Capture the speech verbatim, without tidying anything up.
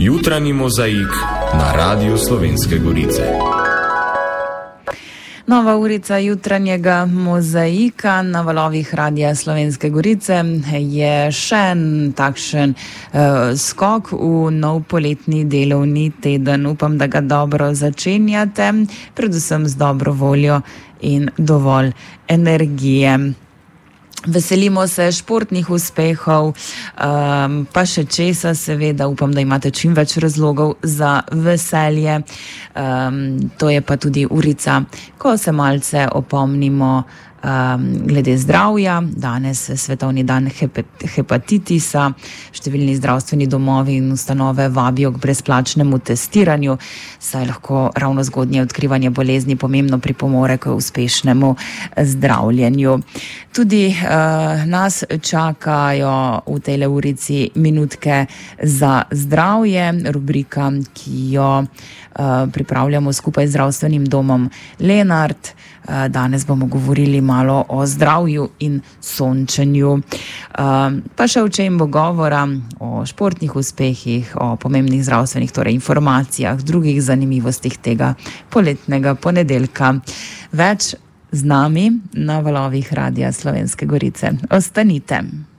Jutranji mozaik na Radiu Slovenske Gorice. Nova urica jutranjega mozaika na valovih Radia Slovenske Gorice je še en takšen uh, skok v nov poletni delovni teden. Upam, da ga dobro začenjate, predvsem z dobro voljo in dovolj energije. Veselimo se športnih uspehov, um, pa še česa, seveda upam, da imate čim več razlogov za veselje. Um, to je pa tudi urica, ko se malce opomnimo um, glede zdravja. Danes je svetovni dan hepatitisa, številni zdravstveni domovi in ustanove vabijo k brezplačnemu testiranju, saj lahko ravno zgodnje odkrivanje bolezni pomembno pripomore k uspešnemu zdravljenju. Tudi uh, nas čakajo v tejle urici minutke za zdravje, rubrika, ki jo uh, pripravljamo skupaj z zdravstvenim domom Lenart. Uh, danes bomo govorili malo o zdravju in sončenju. Uh, pa še o čem bo govora, o športnih uspehih, o pomembnih zdravstvenih torej informacijah, drugih zanimivostih tega poletnega ponedeljka. Več z nami na valovih Radia Slovenske Gorice. Ostanite.